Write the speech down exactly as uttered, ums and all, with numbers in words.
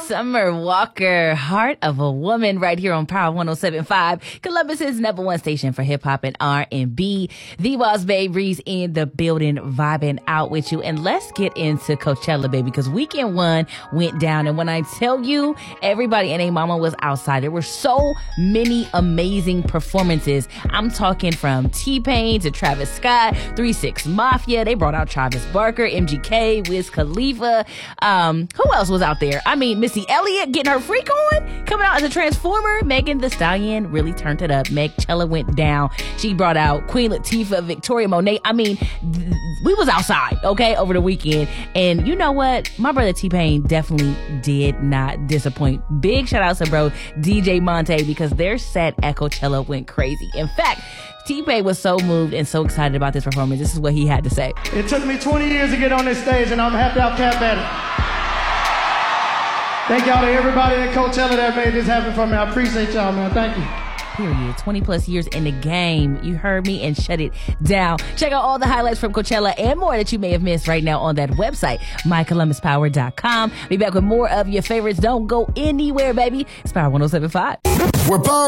Summer Walker, Heart of a Woman, right here on Power one oh seven point five, Columbus's number one station for hip hop and R and B. The Boss Babe Reese in the building, vibing out with you. And let's get into Coachella, baby, because weekend one went down. And when I tell you, everybody and a mama was outside. There were so many amazing performances. I'm talking from T-Pain to Travis Scott, three six Mafia. They brought out Travis Barker, M G K, Wiz Khalifa. Um, who else was out there? I mean, Missy Elliott getting her freak on, coming out as a Transformer. Megan Thee Stallion really turned it up. Megchella went down. She brought out Queen Latifah, Victoria Monet. I mean, th- we was outside, okay, over the weekend. And you know what? My brother T-Pain definitely did not disappoint. Big shout out to bro D J Monte, because their set at Coachella went crazy. In fact, T-Pain was so moved and so excited about this performance. This is what he had to say. It took me twenty years to get on this stage, and I'm happy I've kept at it. Thank y'all to everybody at Coachella that made this happen for me. I appreciate y'all, man. Thank you. Period. twenty plus years in the game. You heard me and shut it down. Check out all the highlights from Coachella and more that you may have missed right now on that website, my columbus power dot com. Be back with more of your favorites. Don't go anywhere, baby. It's Power one oh seven point five. We're Power